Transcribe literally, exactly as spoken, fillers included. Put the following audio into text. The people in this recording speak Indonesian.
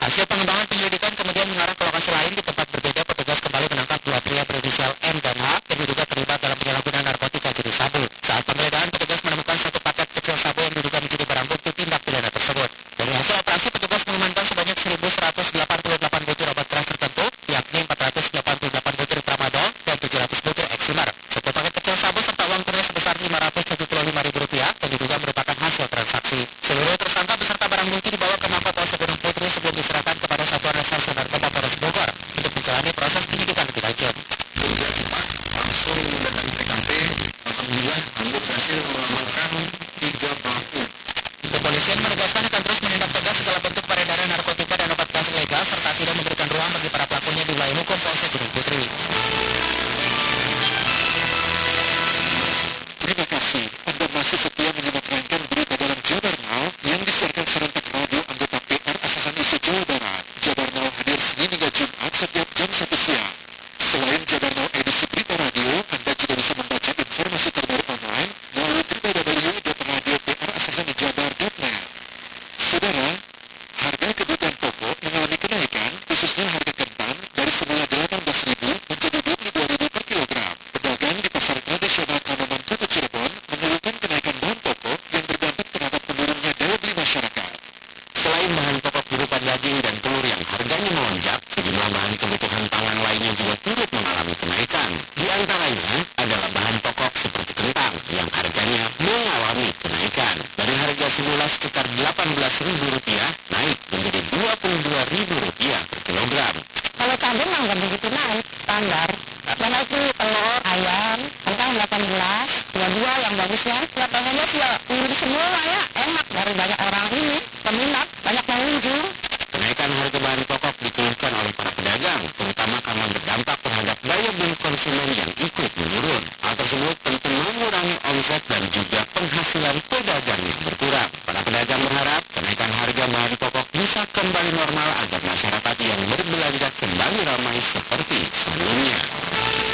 Hasil pengembangan penyelidikan kemudian mengarah ke lokasi lain. Di tempat berbeda, petugas kembali menangkap dua pria berinisial M dan H yang diduga terlibat dalam penyalahgunaan narkotika jenis sabu. Saat penggeledahan, petugas menemukan satu paket kecil sabu yang diduga menjadi barang bukti tindak pidana tersebut. Dari hasil operasi, petugas mengamankan sebanyak seribu seratus delapan puluh delapan butir obat keras tertentu, yakni empat ratus delapan puluh delapan butir tramadol dan tujuh ratus butir eksimer. Satu paket kecil sabu serta uang tunai sebesar lima ratus tujuh puluh lima ribu rupiah yang diduga merupakan hasil transaksi. Seluruh tersangka beserta barang bukti dibawa ke Mapolsek Gunung Putri sebelum diserahkan kepada Satuan Reserse Narkoba Polres Bogor untuk menjalani proses penyidikan lebih lanjut. Langsung mendatangi T K P, alhamdulillah kami berhasil mengamankan tiga pelaku. Kepolisian menegaskan akan terus menindak tegas segala bentuk peredaran narkotika dan obat keras ilegal serta tidak memberikan ruang bagi para pelakunya di wilayah hukum Polsek Gunung Putri. Terima kasih. Anda masih setia menyimak rangkaian berita dalam Jabar Now yang disiarkan serentak radio anggota P R Asasan Indonesia Jawa Barat. Jabar Now hadir Senin hingga Jumat setiap jam satu siang. Selain Jabar Now edisi berita radio, Anda juga bisa membaca informasi terbaru online melalui w w w titik radio p r asasan jabar titik net. Saudara, harga kebutuhan pokok mengalami kenaikan, khususnya harga kentang dari semula delapan belas ribu menjadi dua puluh dua ribu per kilogram. Pedagang di pasar tradisional Kanoman Kota Cirebon mengeluhkan kenaikan bahan pokok yang berdampak terhadap menurunnya daya beli masyarakat. Selain bahan pokok berupa daging dan telur yang harganya melonjak, sejumlah bahan kebutuhan pangan lainnya juga turut mengalami kenaikan. Di antaranya adalah bahan pokok seperti kentang yang harganya mengalami kenaikan. Dari harga semula sekitar delapan belas ribu rupiah naik menjadi dua puluh dua ribu rupiah per kilogram. Kalau cabai mah nggak begitu naik, standar. Karena itu telur, ayam, kentang delapan belas, dua-dua yang bagusnya. Ya pengennya sih ya, ini semua ya enak dari banyak orang ini, peminat, banyak pengunjung. Kenaikan harga bahan pokok dikeluhkan oleh para pedagang, terutama karena berdampak terhadap daya beli konsumen yang ikut menurun. Hal tersebut tentu mengurangi omset dan juga penghasilan pedagang yang berkurang. Para pedagang berharap kenaikan harga bahan pokok bisa kembali normal agar masyarakat yang berbelanja kembali ramai seperti sebelumnya.